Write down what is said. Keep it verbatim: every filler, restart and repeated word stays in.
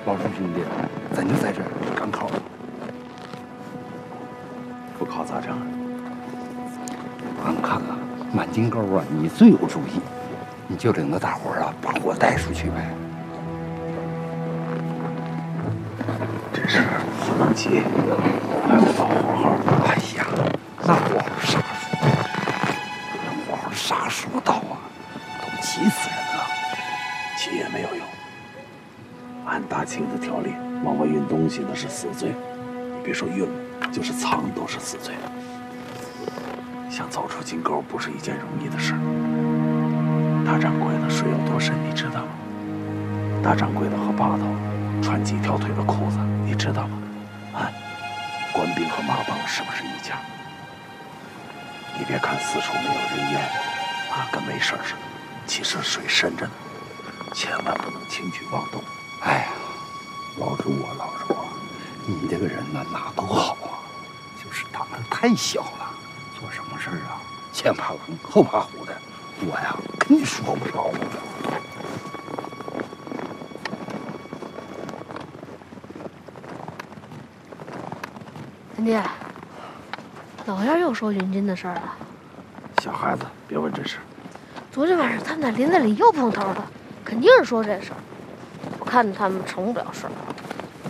老师兄弟，咱就在这儿赶考了。 不考咋整？ 俺看啊，满金沟啊，你最有主意，你就领着大伙儿啊，把火带出去呗。 这事儿不能急，还不把火候。 哎呀，那火候啥时候？那火候啥时候到啊？都急死人了。 急也没有用。按大清的条例，往外运东西那是死罪，你别说运了，就是藏都是死罪。想走出金沟不是一件容易的事。大掌柜的水有多深，你知道吗？大掌柜的和把头穿几条腿的裤子，你知道吗？啊，官兵和马帮是不是一家？你别看四处没有人烟，啊，跟没事似的，其实水深着呢，千万不能轻举妄动。 哎呀， 老主啊，老主啊， 你这个人呢，哪都好啊，就是胆儿太小了，做什么事儿啊，前怕狼后怕虎的。我呀，跟你说不着。 干爹，老燕又说云金的事儿了。 小孩子，别问这事。 昨天晚上他们在林子里又碰头了，肯定是说这事儿。我看着他们成不了事儿。